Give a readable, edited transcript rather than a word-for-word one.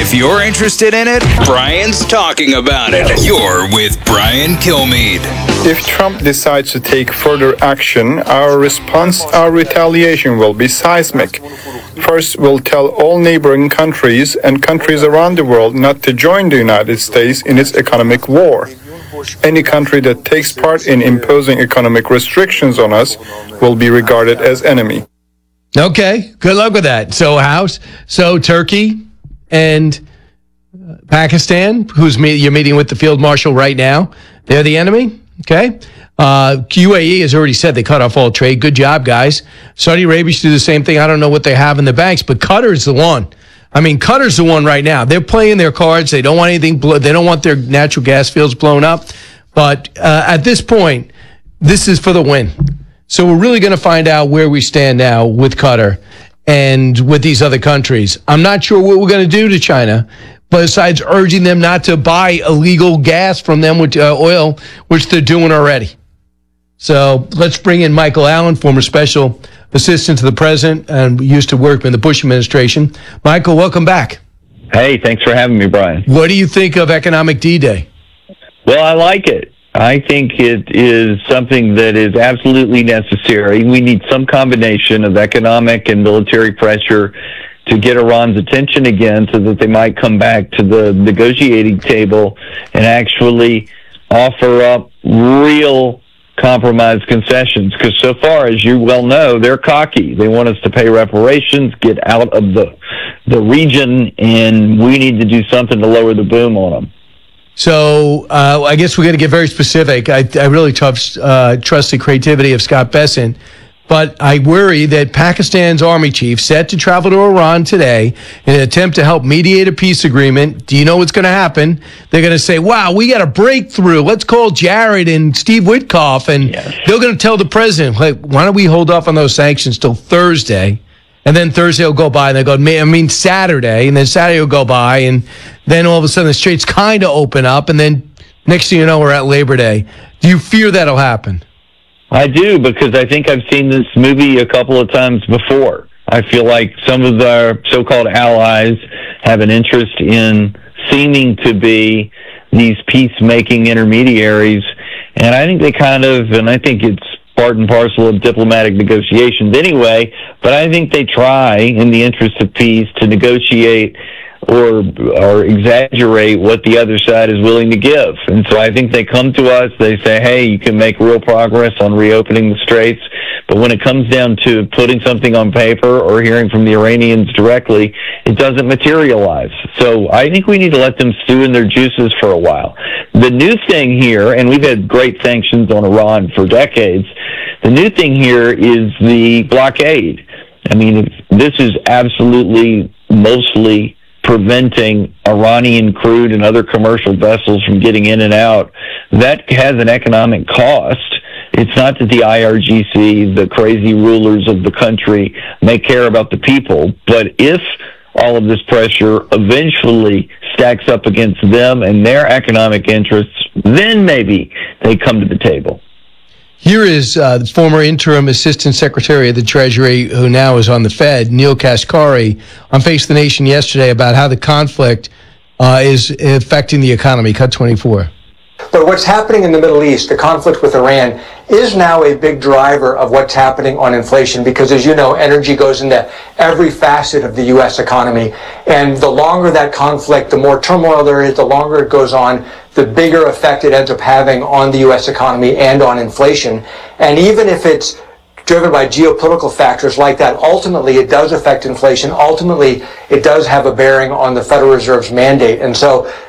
If you're interested in it, Brian's talking about it. You're with Brian Kilmeade. If Trump decides to take further action, our retaliation will be seismic. First, we'll tell all neighboring countries and countries around the world not to join the United States in its economic war. Any country that takes part in imposing economic restrictions on us will be regarded as enemy. Okay, good luck with that. So Turkey and Pakistan, you're meeting with the field marshal right now, they're the enemy, okay? UAE has already said they cut off all trade. Good job, guys. Saudi Arabia should do the same thing. I don't know what they have in the banks, but Qatar's the one. I mean, Qatar's the one right now. They're playing their cards. They don't want anything. They don't want their natural gas fields blown up. But at this point, this is for the win. So we're really going to find out where we stand now with Qatar and with these other countries. I'm not sure what we're going to do to China, besides urging them not to buy illegal gas from them with oil, which they're doing already. So let's bring in Michael Allen, former special assistant to the president, and used to work in the Bush administration. Michael, welcome back. Hey, thanks for having me, Brian. What do you think of Economic D-Day? Well, I like it. I think it is something that is absolutely necessary. We need some combination of economic and military pressure to get Iran's attention again so that they might come back to the negotiating table and actually offer up real compromise concessions, because so far, as you well know, they're cocky. They want us to pay reparations, get out of the region, and we need to do something to lower the boom on them. So I guess we're going to get very specific. I really trust the creativity of Scott Bessent, but I worry that Pakistan's army chief set to travel to Iran today in an attempt to help mediate a peace agreement. Do you know what's going to happen? They're going to say, wow, we got a breakthrough. Let's call Jared and Steve Witkoff. And They're going to tell the president, like, why don't we hold off on those sanctions till Thursday? And then Thursday will go by, and they go, Saturday, and then Saturday will go by, and then all of a sudden the straits kind of open up, and then next thing you know, we're at Labor Day. Do you fear that'll happen? I do, because I think I've seen this movie a couple of times before. I feel like some of our so-called allies have an interest in seeming to be these peacemaking intermediaries, and I think I think it's part and parcel of diplomatic negotiations anyway, but I think they try, in the interest of peace, to negotiate or exaggerate what the other side is willing to give. And so I think they come to us, they say, hey, you can make real progress on reopening the straits, but when it comes down to putting something on paper or hearing from the Iranians directly, it doesn't materialize. So I think we need to let them stew in their juices for a while. The new thing here, and we've had great sanctions on Iran for decades, the new thing here is the blockade. I mean, this is absolutely mostly preventing Iranian crude and other commercial vessels from getting in and out. That has an economic cost. It's not that the IRGC, the crazy rulers of the country, may care about the people, but if all of this pressure eventually stacks up against them and their economic interests, then maybe they come to the table. Here is the former interim assistant secretary of the Treasury, who now is on the Fed, Neil Kashkari, on Face the Nation yesterday about how the conflict is affecting the economy. Cut 24. But what's happening in the Middle East, the conflict with Iran, is now a big driver of what's happening on inflation because, as you know, energy goes into every facet of the U.S. economy. And the longer that conflict, the more turmoil there is, the longer it goes on, the bigger effect it ends up having on the U.S. economy and on inflation. And even if it's driven by geopolitical factors like that, ultimately it does affect inflation. Ultimately, it does have a bearing on the Federal Reserve's mandate. And so